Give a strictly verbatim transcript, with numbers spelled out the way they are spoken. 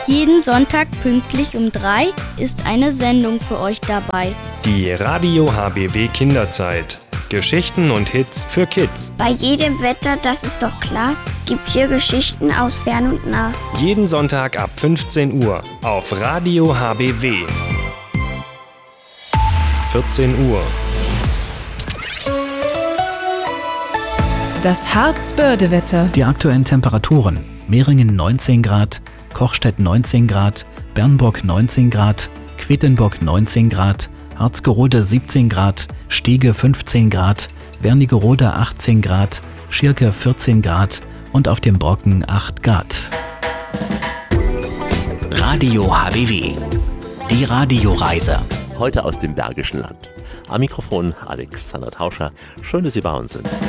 Jeden Sonntag pünktlich um drei ist eine Sendung für euch dabei. Die Radio H B W Kinderzeit. Geschichten und Hits für Kids. Bei jedem Wetter, das ist doch klar, gibt hier Geschichten aus fern und nah. Jeden Sonntag ab fünfzehn Uhr auf Radio H B W. vierzehn Uhr. Das Harzbörde-Wetter. Die aktuellen Temperaturen: Meringen neunzehn Grad, Kochstedt neunzehn Grad, Bernburg neunzehn Grad, Quedlinburg neunzehn Grad, Harzgerode siebzehn Grad, Stiege fünfzehn Grad, Wernigerode achtzehn Grad, Schirke vierzehn Grad und auf dem Brocken acht Grad. Radio H B W. Die Radioreise. Heute aus dem Bergischen Land. Am Mikrofon Alexander Tauscher. Schön, dass Sie bei uns sind.